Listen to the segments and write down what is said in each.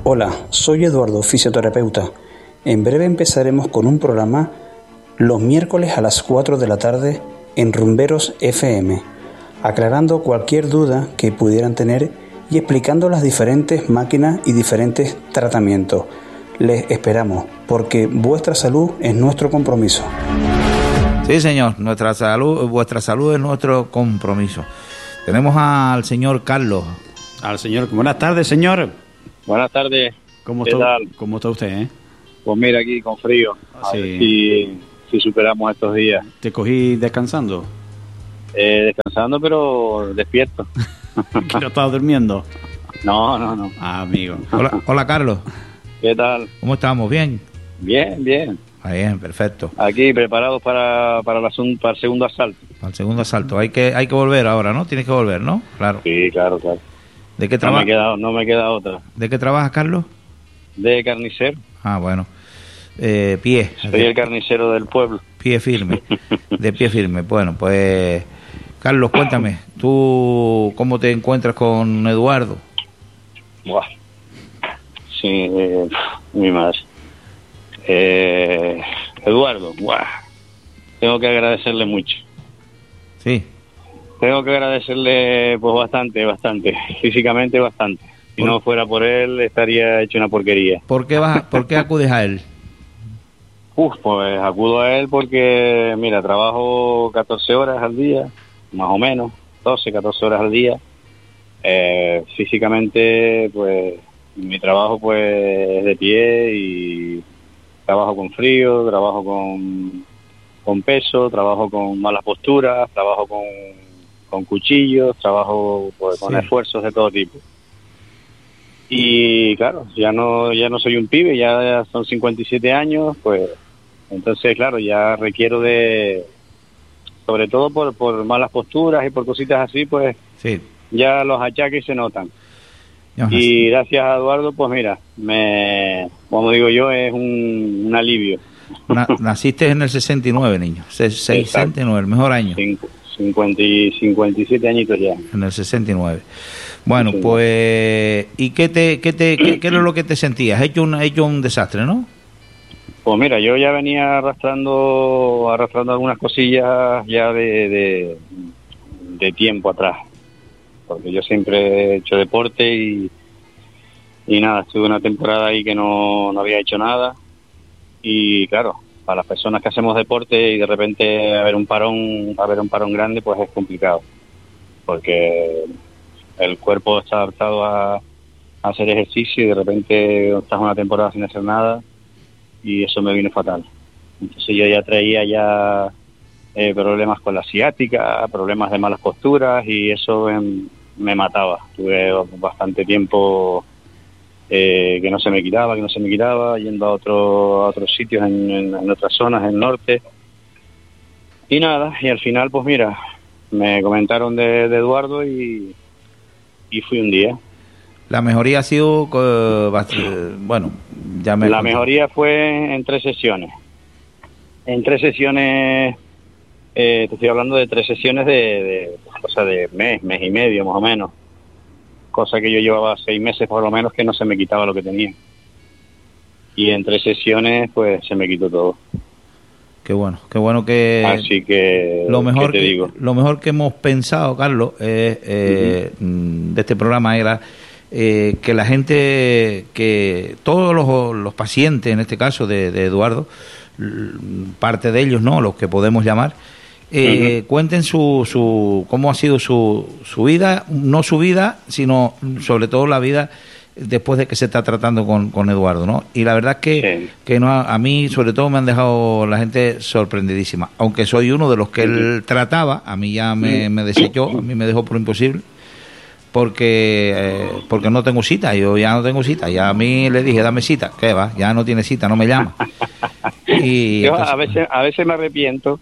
Hola, soy Eduardo, fisioterapeuta. En breve empezaremos con un programa los miércoles a las 4 de la tarde en Rumberos FM, aclarando cualquier duda que pudieran tener y explicando las diferentes máquinas y diferentes tratamientos. Les esperamos, porque vuestra salud es nuestro compromiso. Sí, señor, vuestra salud es nuestro compromiso. Tenemos al señor Carlos. Al señor, buenas tardes, señor. Buenas tardes. ¿Cómo está usted, Pues mira, aquí con frío. A ver si superamos estos días. ¿Te cogí descansando? Descansando, pero despierto. ¿Que no estabas durmiendo? No. Ah, amigo. Hola, Carlos. ¿Qué tal? ¿Cómo estamos? ¿Bien? Bien. Bien, perfecto. Aquí preparados para el segundo asalto. Para el segundo asalto. Hay que volver ahora, ¿no? Tienes que volver, ¿no? Claro. Sí, claro. ¿De qué trabajas? No me queda otra. ¿De qué trabajas, Carlos? De carnicero. Ah, bueno. Pie. Soy el carnicero del pueblo. Pie firme. De pie firme. Bueno, pues... Carlos, cuéntame, ¿tú cómo te encuentras con Eduardo? Buah. Sí, mi madre. Eduardo, buah. Tengo que agradecerle mucho. Sí. Tengo que agradecerle pues bastante, físicamente bastante. Si no fuera por él estaría hecho una porquería. ¿Por qué acudes a él? Pues acudo a él porque, mira, trabajo 14 horas al día, más o menos, 14 horas al día. Físicamente, pues, mi trabajo pues es de pie y trabajo con frío, trabajo con peso, trabajo con malas posturas, trabajo con cuchillos, trabajo pues, con esfuerzos de todo tipo. Y claro, ya no soy un pibe, ya son 57 años, pues entonces claro, ya requiero sobre todo por malas posturas y por cositas así, pues ya los achaques se notan. Y gracias a Eduardo, pues mira, como digo yo, es un alivio. Naciste en el 69, niño. 69, el mejor año. 57 añitos ya. En el 69. Bueno, sí. Pues... ¿Y qué era lo que te sentías? Hecho un desastre, ¿no? Pues mira, yo ya venía arrastrando algunas cosillas ya de tiempo atrás. Porque yo siempre he hecho deporte y nada, estuve una temporada ahí que no había hecho nada. Y claro, para las personas que hacemos deporte y de repente haber un parón grande, pues es complicado, porque el cuerpo está adaptado a hacer ejercicio y de repente estás una temporada sin hacer nada y eso me vino fatal. Entonces yo ya traía problemas con la ciática, problemas de malas posturas y eso me mataba. Tuve bastante tiempo que no se me quitaba, yendo a otros sitios en otras zonas, en el norte. Y nada, y al final, pues mira, me comentaron de Eduardo y fui un día. La mejoría ha sido, La mejoría fue en 3 sesiones. En 3 sesiones, te estoy hablando de 3 sesiones de mes y medio más o menos. Cosa que yo llevaba 6 meses por lo menos que no se me quitaba lo que tenía. Y en 3 sesiones pues se me quitó todo. Qué bueno que... Así que... Lo mejor ¿qué te digo? Lo mejor que hemos pensado, Carlos, de este programa era que la gente, que todos los pacientes, en este caso de Eduardo, parte de ellos, ¿no?, los que podemos llamar, cuenten cómo ha sido su vida, no su vida, sino sobre todo la vida después de que se está tratando con Eduardo, ¿no? Y la verdad es que no, a mí sobre todo me han dejado la gente sorprendidísima, aunque soy uno de los que él trataba, a mí ya me desechó, a mí me dejó por imposible, porque no tengo cita, yo ya no tengo cita, ya a mí le dije, dame cita, ¿qué va? Ya no tiene cita, no me llama. Y yo entonces, a veces me arrepiento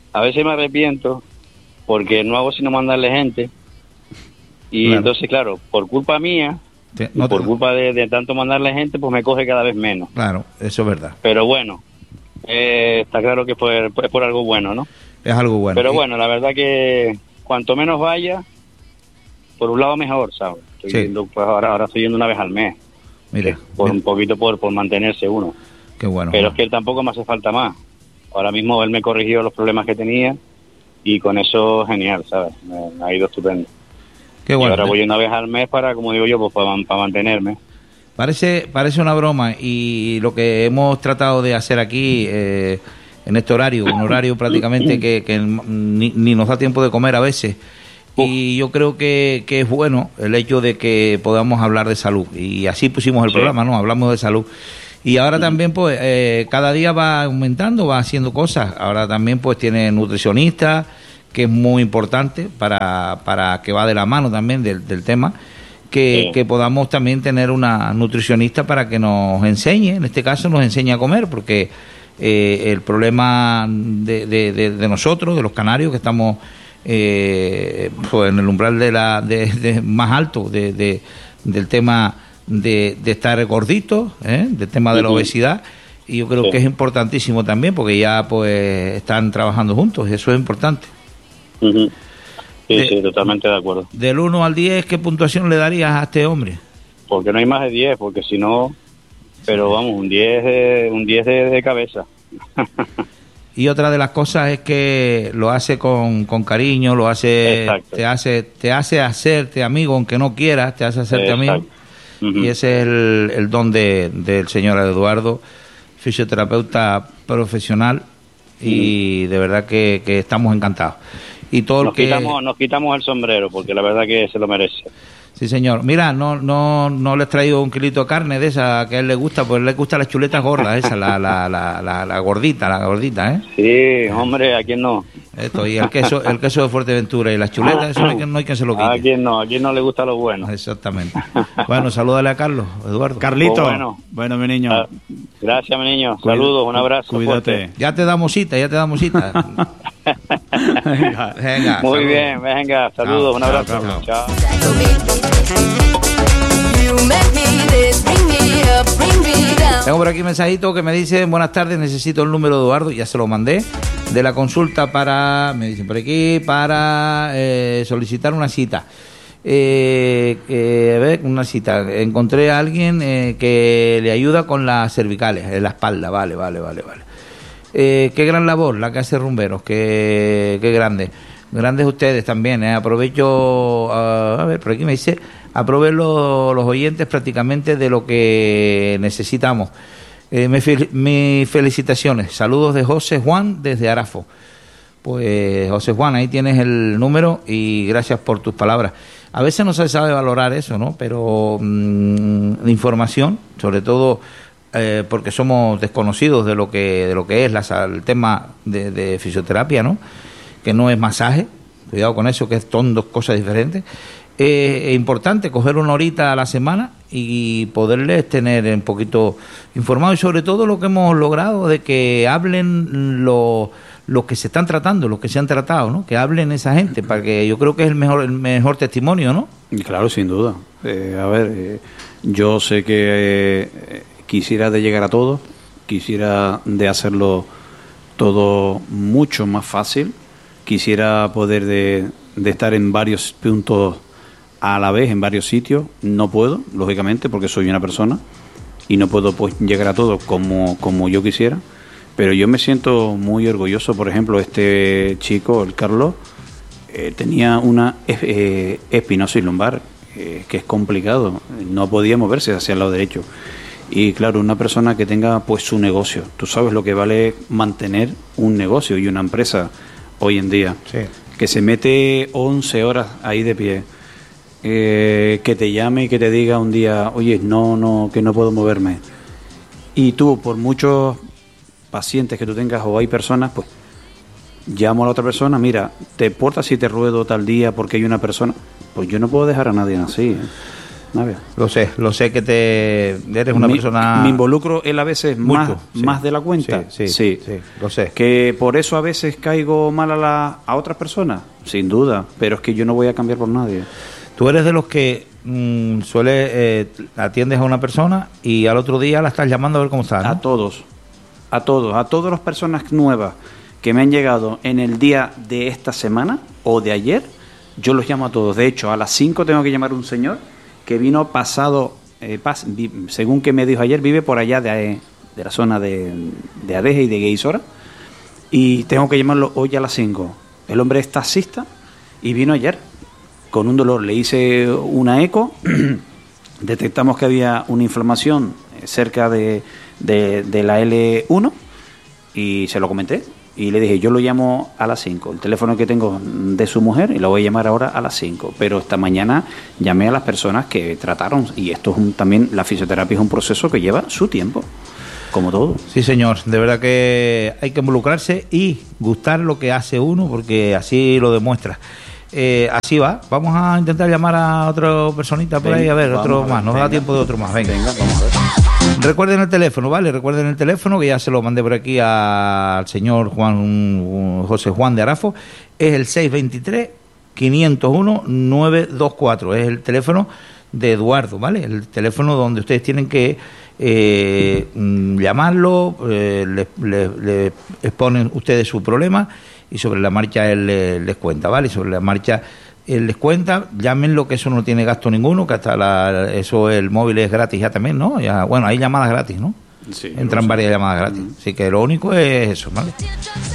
porque no hago sino mandarle gente y claro. Entonces claro, por culpa mía por culpa de tanto mandarle gente, pues me coge cada vez menos. Claro, eso es verdad. Pero bueno, está claro que es por algo bueno, ¿no? Es algo bueno. Pero bueno, la verdad que cuanto menos vaya, por un lado mejor, ¿sabes? Estoy yendo, pues ahora estoy yendo una vez al mes. Mira, por un poquito por mantenerse uno. Qué bueno. Pero es que él tampoco me hace falta más. Ahora mismo él me corrigió los problemas que tenía y con eso genial, ¿sabes? Me ha ido estupendo. Qué bueno. Y ahora voy una vez al mes para, como digo yo, pues para mantenerme. Parece una broma, y lo que hemos tratado de hacer aquí en este horario, un horario prácticamente que ni nos da tiempo de comer a veces, y yo creo que es bueno el hecho de que podamos hablar de salud, y así pusimos el programa, ¿no? Hablamos de salud. Y ahora también, pues, cada día va aumentando, va haciendo cosas. Ahora también, pues, tiene nutricionista, que es muy importante para que va de la mano también del tema, que podamos también tener una nutricionista para que nos enseñe, en este caso nos enseñe a comer, porque el problema de nosotros, de los canarios, que estamos pues en el umbral de más alto del tema de estar gorditos, del tema de la obesidad, y yo creo que es importantísimo también, porque ya pues están trabajando juntos, y eso es importante. Sí, totalmente de acuerdo. Del 1 al 10, ¿qué puntuación le darías a este hombre? Porque no hay más de 10, porque si no, pero vamos, un 10 de cabeza. Y otra de las cosas es que lo hace con cariño, lo hace, te hace hacerte amigo, aunque no quieras, te hace hacerte amigo. Y ese es el don del señor Eduardo, fisioterapeuta profesional, y de verdad que estamos encantados. Y todo nos quitamos el sombrero, porque la verdad que se lo merece. Sí, señor. Mira, no les traigo un kilito de carne de esa que a él le gusta, pues le gustan las chuletas gordas, esa, la gordita, ¿eh? Sí, hombre, ¿a quién no? Esto, y el queso de Fuerteventura y las chuletas, eso no hay quien se lo quite. ¿A quién no le gusta lo bueno? Exactamente. Bueno, salúdale a Carlos, Eduardo. Carlito, bueno, mi niño. Gracias, mi niño. Saludos, un abrazo. Cuídate. Fuerte. Ya te damos cita. Venga, muy saludos. bien, venga, saludos, un abrazo. Chao. Tengo por aquí un mensajito que me dice: buenas tardes, necesito el número de Eduardo, ya se lo mandé, de la consulta me dicen por aquí, para solicitar una cita. A ver, una cita. Encontré a alguien que le ayuda con las cervicales, en la espalda. Vale. Qué gran labor la que hace Rumberos, qué grande. Grandes ustedes también, aprovecho, a ver, por aquí me dice, aprovechen los oyentes prácticamente de lo que necesitamos. Mis felicitaciones, saludos de José Juan desde Arafo. Pues José Juan, ahí tienes el número y gracias por tus palabras. A veces no se sabe valorar eso, ¿no? Pero la información, sobre todo porque somos desconocidos de lo que es el tema de fisioterapia, ¿no? Que no es masaje, cuidado con eso, que son dos cosas diferentes. Es importante coger una horita a la semana y poderles tener un poquito informados, y sobre todo lo que hemos logrado de que hablen los que se están tratando, los que se han tratado, ¿no? Que hablen esa gente, para que yo creo que es el mejor testimonio, ¿no? Claro, sin duda. Yo sé que quisiera de llegar a todos, quisiera de hacerlo todo mucho más fácil. Quisiera poder de estar en varios puntos a la vez, en varios sitios. No puedo, lógicamente, porque soy una persona y no puedo pues llegar a todo como yo quisiera. Pero yo me siento muy orgulloso. Por ejemplo, este chico, el Carlos, tenía una espinosis lumbar, que es complicado. No podía moverse hacia el lado derecho. Y claro, una persona que tenga pues su negocio. Tú sabes lo que vale mantener un negocio y una empresa hoy en día, sí. Que se mete 11 horas ahí de pie, que te llame y que te diga un día, oye, que no puedo moverme. Y tú, por muchos pacientes que tú tengas o hay personas, pues llamo a la otra persona, mira, ¿te importa si te ruedo tal día porque hay una persona? Pues yo no puedo dejar a nadie así, Lo sé que eres una persona... Me involucro él a veces mucho, más de la cuenta. Sí, lo sé. Que por eso a veces caigo mal a otras personas, sin duda, pero es que yo no voy a cambiar por nadie. Tú eres de los que atiendes a una persona y al otro día la estás llamando a ver cómo está, ¿no? A todas las personas nuevas que me han llegado en el día de esta semana o de ayer, yo los llamo a todos. De hecho, a las 5 tengo que llamar a un señor que vino pasado según que me dijo ayer, vive por allá de la zona de Adeje y de Gueisora, y tengo que llamarlo hoy a las 5. El hombre es taxista y vino ayer con un dolor. Le hice una eco, detectamos que había una inflamación cerca de la L1 y se lo comenté. Y le dije, yo lo llamo a las 5. El teléfono que tengo de su mujer y lo voy a llamar ahora a las 5. Pero esta mañana llamé a las personas que trataron. Y esto es también, la fisioterapia es un proceso que lleva su tiempo, como todo. Sí, señor. De verdad que hay que involucrarse y gustar lo que hace uno, porque así lo demuestra. Así va. Vamos a intentar llamar a otra personita por ahí. A ver, otro más. Nos da tiempo de otro más. Venga, vamos a ver. Recuerden el teléfono, ¿vale? Recuerden el teléfono, que ya se lo mandé por aquí al señor José Juan de Arafo. Es el 623-501-924. Es el teléfono de Eduardo, ¿vale? El teléfono donde ustedes tienen que llamarlo, le exponen ustedes su problema y sobre la marcha él les cuenta, ¿vale? Sobre la marcha él les cuenta, llámenlo, que eso no tiene gasto ninguno, que hasta eso el móvil es gratis ya también, ¿no? Ya, bueno, hay llamadas gratis, ¿no? Sí, entran varias llamadas gratis, así que lo único es eso, ¿vale?